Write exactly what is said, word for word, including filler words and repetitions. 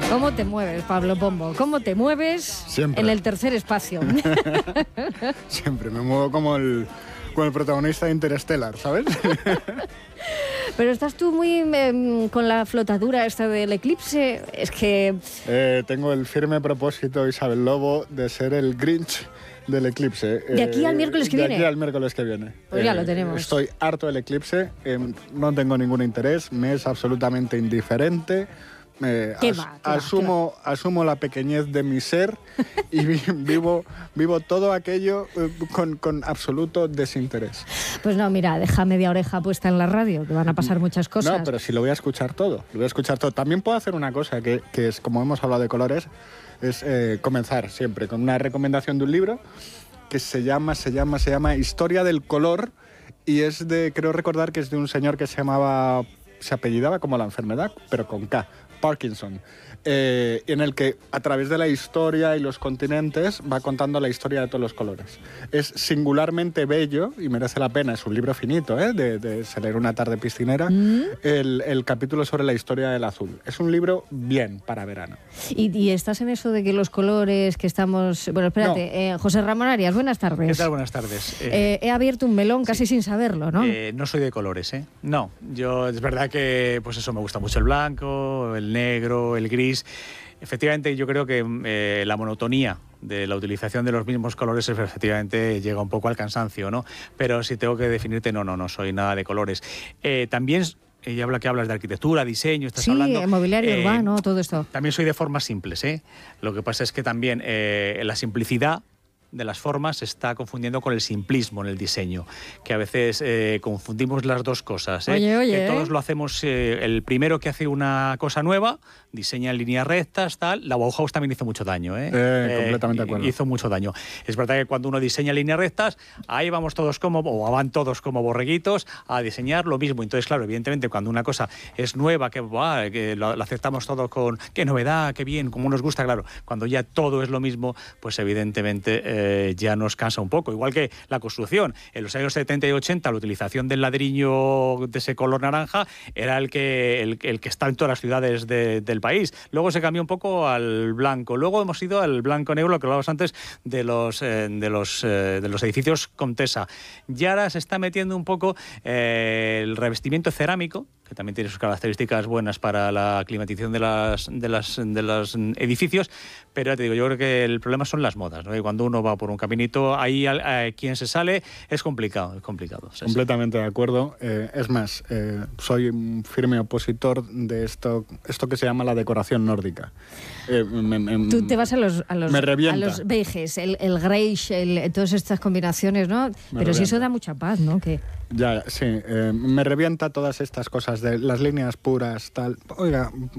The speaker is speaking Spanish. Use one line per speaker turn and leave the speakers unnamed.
¿Cómo te mueves, Pablo Pombo? ¿Cómo te mueves
Siempre.
en el tercer espacio?
Siempre me muevo como el, como el protagonista de Interstellar, ¿sabes?
Pero estás tú muy eh, con la flotadura esta del eclipse. Es que...
Eh, tengo el firme propósito, Isabel Lobo, de ser el Grinch del eclipse.
¿De aquí al miércoles que
de
viene?
De aquí al miércoles que viene.
Pues ya lo tenemos.
Estoy harto del eclipse, eh, no tengo ningún interés, me es absolutamente indiferente. Eh,
¿Qué
as,
va, qué va,
asumo,
qué
asumo la pequeñez de mi ser y vi, vivo, vivo todo aquello eh, con, con absoluto desinterés.
Pues no, mira, deja media oreja puesta en la radio, que van a pasar muchas cosas.
No, pero si lo voy a escuchar todo, lo voy a escuchar todo. También puedo hacer una cosa, que, que es, como hemos hablado de colores, es eh, comenzar siempre con una recomendación de un libro que se llama, se llama, se llama Historia del color, y es de, creo recordar que es de un señor que se llamaba, se apellidaba como la enfermedad, pero con K, Parkinson, eh, en el que a través de la historia y los continentes va contando la historia de todos los colores. Es singularmente bello y merece la pena, es un libro finito, ¿eh? de, de se leer una tarde piscinera, mm. el, el capítulo sobre la historia del azul. Es un libro bien para verano.
¿Y, y estás en eso de que los colores que estamos... Bueno, espérate, no. eh, José Ramón Arias, buenas tardes.
¿Qué tal? Buenas tardes.
Eh, eh, he abierto un melón casi sí. sin saberlo, ¿no?
Eh, no soy de colores, ¿eh? No, yo es verdad que pues eso, me gusta mucho el blanco, el negro, el gris. Efectivamente, yo creo que eh, la monotonía de la utilización de los mismos colores efectivamente llega un poco al cansancio, ¿no? Pero si tengo que definirte, no, no, no soy nada de colores. Eh, también... Y habla que hablas de arquitectura, diseño, estás
sí,
hablando...
Sí, mobiliario
eh,
urbano, todo esto.
También soy de formas simples, ¿eh? Lo que pasa es que también eh, la simplicidad de las formas se está confundiendo con el simplismo en el diseño, que a veces eh, confundimos las dos cosas, ¿eh?
Oye, oye,
que todos
¿eh?
lo hacemos, eh, el primero que hace una cosa nueva, diseña en líneas rectas, tal. La Bauhaus también hizo mucho daño, ¿eh?
Eh, eh, completamente de acuerdo.
Hizo mucho daño. Es verdad que cuando uno diseña líneas rectas, ahí vamos todos como, o van todos como borreguitos a diseñar lo mismo. Entonces, claro, evidentemente, cuando una cosa es nueva, que, buah, que lo, lo aceptamos todo con qué novedad, qué bien, como nos gusta, claro. Cuando ya todo es lo mismo, pues evidentemente eh, ya nos cansa un poco. Igual que la construcción. En los años setenta y ochenta, la utilización del ladrillo de ese color naranja era el que, el, el que está en todas las ciudades de, del país. Luego se cambió un poco al blanco. Luego hemos ido al blanco-negro, lo que hablábamos antes de los, eh, de los, eh, de los edificios Comtesa. Y ahora se está metiendo un poco eh, el revestimiento cerámico, que también tiene sus características buenas para la climatización de, las, de, las, de los edificios, pero ya te digo, yo creo que el problema son las modas, ¿no? Y cuando uno va por un caminito, ahí eh, quien se sale es complicado, es complicado.
Sí, completamente sí. de acuerdo. Eh, es más, eh, soy un firme opositor de esto, esto que se llama la decoración nórdica. Eh, me, me,
Tú te vas a los, a los,
me
a los beiges, el, el greige, el, todas estas combinaciones, ¿no? Me pero revienta. Si eso da mucha paz, ¿no? Que...
Ya, sí, eh, me revienta todas estas cosas de las líneas puras, tal. Oiga,